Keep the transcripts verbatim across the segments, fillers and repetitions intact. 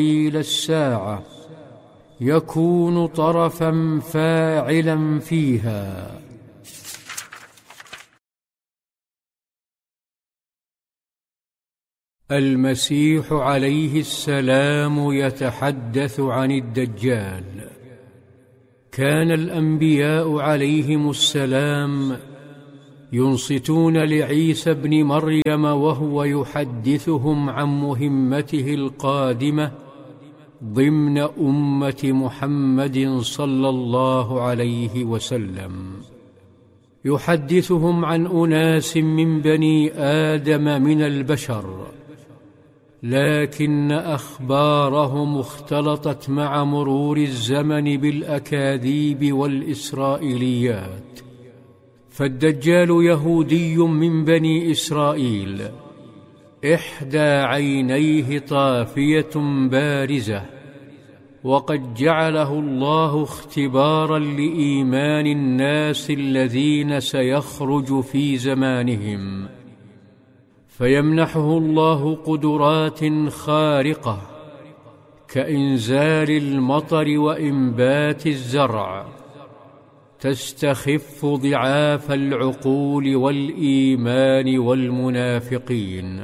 إلى الساعة يكون طرفا فاعلا فيها. المسيح عليه السلام يتحدث عن الدجال. كان الأنبياء عليهم السلام ينصتون لعيسى ابن مريم وهو يحدثهم عن مهمته القادمة ضمن أمة محمد صلى الله عليه وسلم. يحدثهم عن أناس من بني آدم من البشر، لكن أخبارهم اختلطت مع مرور الزمن بالأكاذيب والإسرائيليات. فالدجال يهودي من بني إسرائيل، إحدى عينيه طافية بارزة، وقد جعله الله اختبارا لإيمان الناس الذين سيخرج في زمانهم، فيمنحه الله قدرات خارقة كإنزال المطر وإنبات الزرع تستخف ضعاف العقول والإيمان والمنافقين،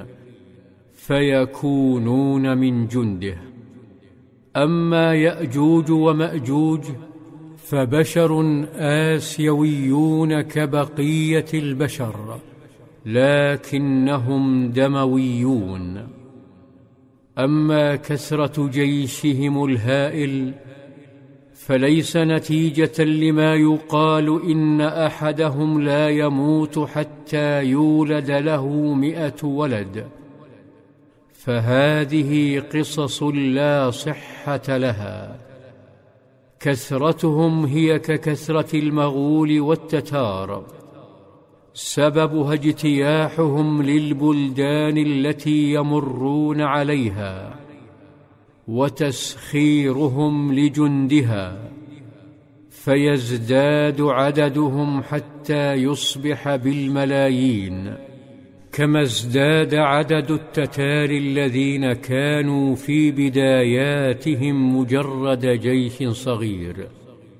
فيكونون من جنده. أما يأجوج ومأجوج فبشر آسيويون كبقية البشر، لكنهم دمويون. أما كثرة جيشهم الهائل فليس نتيجة لما يقال إن أحدهم لا يموت حتى يولد له مئة ولد، فهذه قصص لا صحة لها. كثرتهم هي ككثرة المغول والتتار، سببها اجتياحهم للبلدان التي يمرون عليها وتسخيرهم لجندها، فيزداد عددهم حتى يصبح بالملايين، كما ازداد عدد التتار الذين كانوا في بداياتهم مجرد جيش صغير.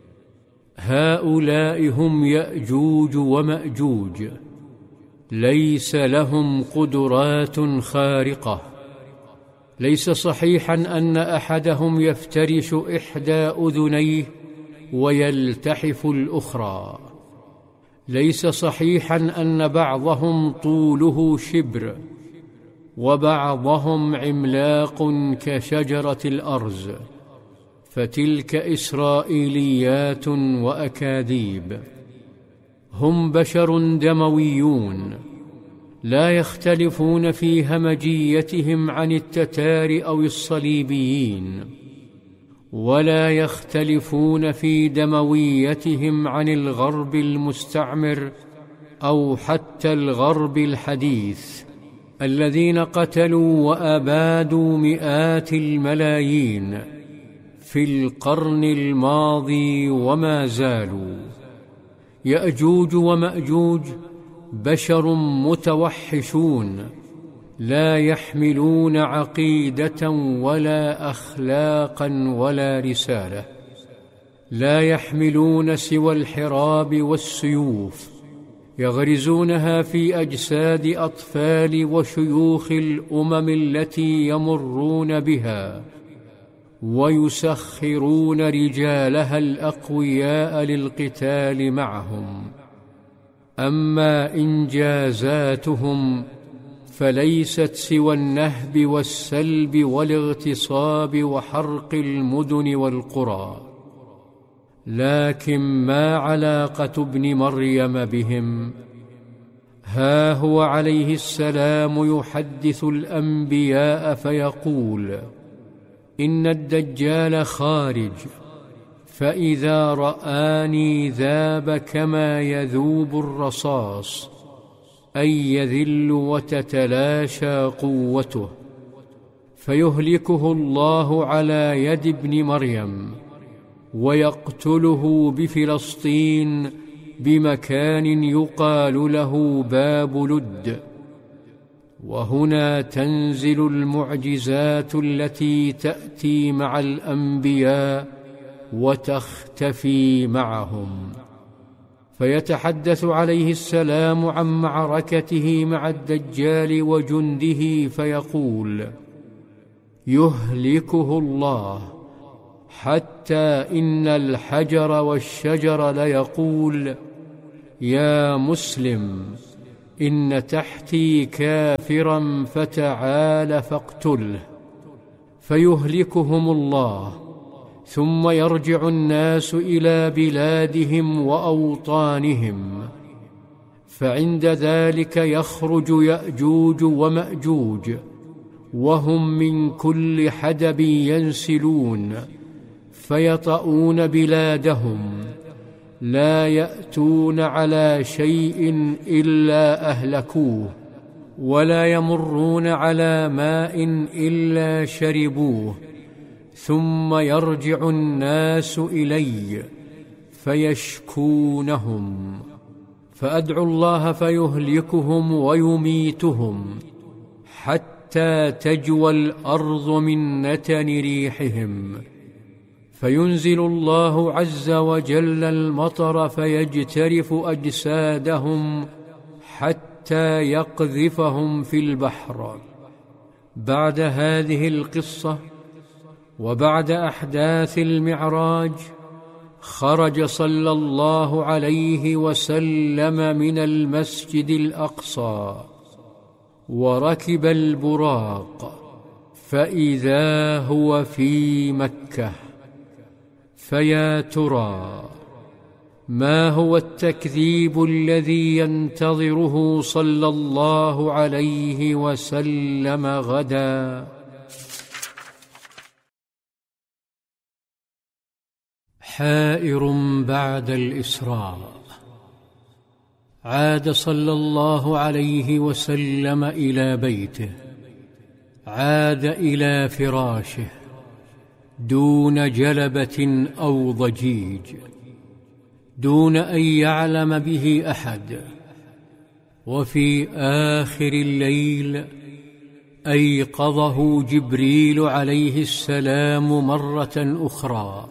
هؤلاء هم يأجوج ومأجوج، ليس لهم قدرات خارقة. ليس صحيحا أن أحدهم يفترش إحدى أذنيه ويلتحف الأخرى. ليس صحيحا أن بعضهم طوله شبر وبعضهم عملاق كشجرة الأرز، فتلك إسرائيليات وأكاذيب. هم بشر دمويون، لا يختلفون في همجيتهم عن التتار أو الصليبيين، ولا يختلفون في دمويتهم عن الغرب المستعمر أو حتى الغرب الحديث، الذين قتلوا وأبادوا مئات الملايين في القرن الماضي وما زالوا. يأجوج ومأجوج بشر متوحشون، لا يحملون عقيدة ولا أخلاقا ولا رسالة، لا يحملون سوى الحراب والسيوف، يغرزونها في أجساد أطفال وشيوخ الأمم التي يمرون بها، ويسخرون رجالها الأقوياء للقتال معهم. أما إنجازاتهم فليست سوى النهب والسلب والاغتصاب وحرق المدن والقرى. لكن ما علاقة ابن مريم بهم؟ ها هو عليه السلام يحدث الأنبياء فيقول: إن الدجال خارج، فإذا رآني ذاب كما يذوب الرصاص، أي يذل وتتلاشى قوته، فيهلكه الله على يد ابن مريم، ويقتله بفلسطين بمكان يقال له باب لد. وهنا تنزل المعجزات التي تأتي مع الأنبياء وتختفي معهم. فيتحدث عليه السلام عن معركته مع الدجال وجنده فيقول: يهلكه الله، حتى إن الحجر والشجر ليقول: يا مسلم، إن تحتي كافرا فتعال فاقتله. فيهلكهم الله، ثم يرجع الناس إلى بلادهم وأوطانهم. فعند ذلك يخرج يأجوج ومأجوج، وهم من كل حدب ينسلون، فيطؤون بلادهم، لا يأتون على شيء إلا أهلكوه، ولا يمرون على ماء إلا شربوه. ثم يرجع الناس إلي فيشكونهم، فأدعو الله فيهلكهم ويميتهم، حتى تجوى الأرض من نتن ريحهم. فينزل الله عز وجل المطر فيجترف أجسادهم حتى يقذفهم في البحر. بعد هذه القصة وبعد أحداث المعراج، خرج صلى الله عليه وسلم من المسجد الأقصى وركب البراق، فإذا هو في مكة. فيا ترى ما هو التكذيب الذي ينتظره صلى الله عليه وسلم غدا؟ حائر بعد الإسراء. عاد صلى الله عليه وسلم إلى بيته، عاد إلى فراشه دون جلبة أو ضجيج، دون أن يعلم به أحد. وفي آخر الليل أيقظه جبريل عليه السلام مرة أخرى،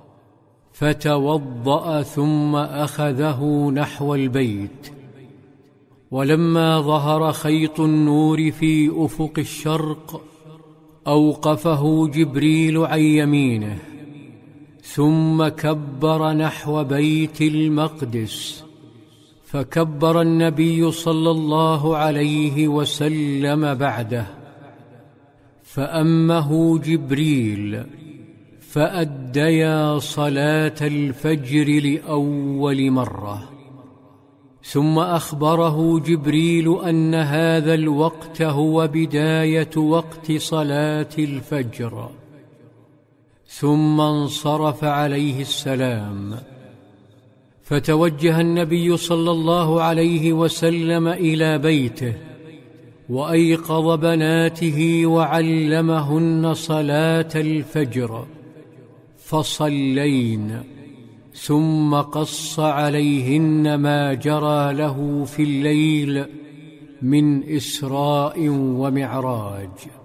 فتوضأ ثم أخذه نحو البيت. ولما ظهر خيط النور في أفق الشرق أوقفه جبريل عن يمينه، ثم كبر نحو بيت المقدس، فكبر النبي صلى الله عليه وسلم بعده، فأمه جبريل فأديا صلاة الفجر لأول مرة. ثم أخبره جبريل أن هذا الوقت هو بداية وقت صلاة الفجر. ثم انصرف عليه السلام، فتوجه النبي صلى الله عليه وسلم إلى بيته، وأيقظ بناته وعلمهن صلاة الفجر، فصلين، ثم قص عليهن ما جرى له في الليل من إسراء ومعراج.